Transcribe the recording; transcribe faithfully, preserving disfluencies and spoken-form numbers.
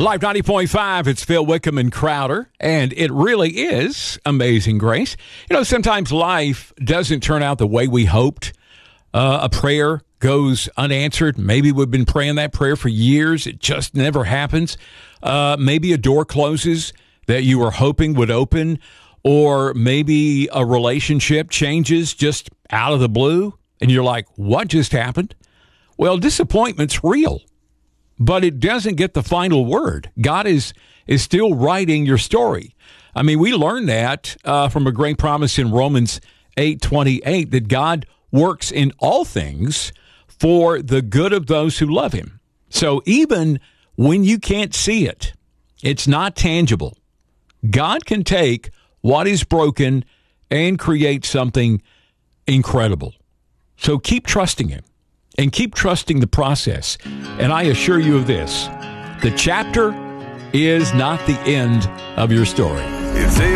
Live ninety point five, it's Phil Wickham and Crowder, and it really is Amazing Grace. You know, sometimes life doesn't turn out the way we hoped. Uh, a prayer goes unanswered. Maybe we've been praying that prayer for years. It just never happens. Uh, maybe a door closes that you were hoping would open, or maybe a relationship changes just out of the blue, and you're like, what just happened? Well, disappointment's real. But it doesn't get the final word. God is is still writing your story. I mean, we learned that uh, from a great promise in Romans eight twenty-eight, that God works in all things for the good of those who love him. So even when you can't see it, it's not tangible, God can take what is broken and create something incredible. So keep trusting him. And keep trusting the process. And I assure you of this, the chapter is not the end of your story. It's